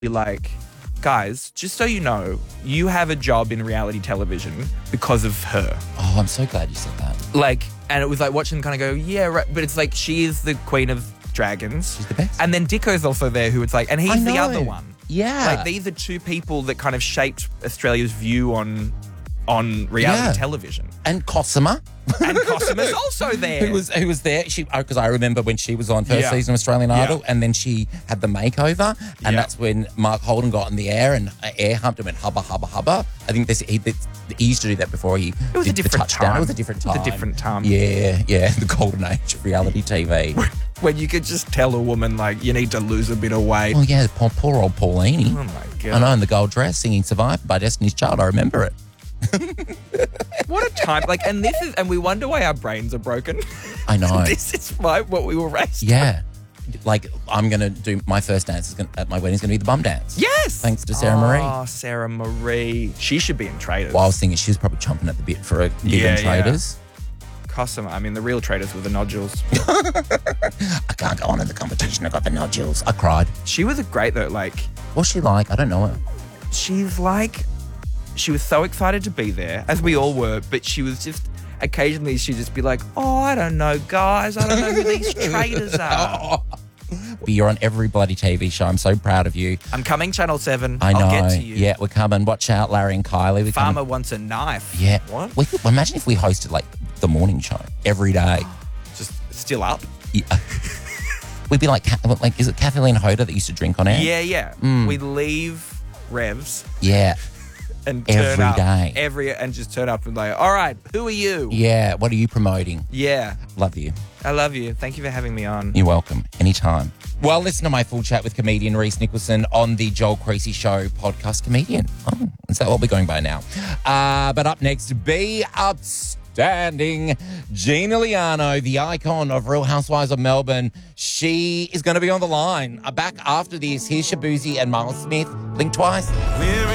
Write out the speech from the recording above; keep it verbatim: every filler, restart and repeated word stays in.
be like, guys, just so you know, you have a job in reality television because of her. Oh, I'm so glad you said that. Like, and it was like watching them kind of go, yeah, right. But it's like, she is the queen of dragons. She's the best. And then Dicko's also there, who it's like, and I he's the know. other one. Yeah. Like, these are two people that kind of shaped Australia's view on on reality Yeah. television. And Cosima. And Cosima's also there. Who was who was there? She because I remember when she was on first Yeah. season of Australian Idol, Yeah. and then she had the makeover, and Yeah. that's when Mark Holden got in the air and uh, air humped and went hubba hubba hubba. I think this he, this, he used to do that before he It was did a different the touchdown. time. It was a different It was time. a different time. Yeah, yeah, the golden age of reality T V. When you could just tell a woman, like, you need to lose a bit of weight. Oh yeah, poor, poor old Paulini. Oh, my God. I know, in the gold dress, singing "Survivor" by Destiny's Child. I remember it. What a time. Like, and this is, and we wonder why our brains are broken. I know. This is why, what we were raised. Yeah. Like, I'm going to do my first dance is gonna, at my wedding is going to be the bum dance. Yes. Thanks to Sarah Marie. Oh, Sarah Marie. She should be in Traders. While I was thinking she was probably chomping at the bit for a gig Yeah, in yeah. Traders. Cosima. I mean, the real Traders were the nodules. I can't go on in the competition. I got the nodules. I cried. She was a great, though. Like, What's she like? I don't know her. she's like, she was so excited to be there, as we all were, but she was just, occasionally she'd just be like, oh, I don't know, guys. I don't know who these traders are. But you're on every bloody T V show. I'm so proud of you. I'm coming, Channel seven. I know. I'll get to you. Yeah, we're coming. Watch out, Larry and Kylie. We're Farmer coming. wants a knife. Yeah. What? We, imagine if we hosted like the morning show every day. Just still up? Yeah. We'd be like, Ca- like, is it Kathleen Hoda that used to drink on air? Yeah, yeah. Mm. We leave Revs Yeah. and turn Every up day. every and just turn up and like, all right, who are you? Yeah. What are you promoting? Yeah, Love you. I love you. Thank you for having me on. You're welcome. Anytime. Well, listen to my full chat with comedian Reese Nicholson on the Joel Creasy Show podcast. Comedian. Oh, is that what we're going by now? Uh, but up next, be upstanding. Gina Liano, the icon of Real Housewives of Melbourne. She is going to be on the line. Uh, back after this, here's Shabuzi and Miles Smith. Blink twice.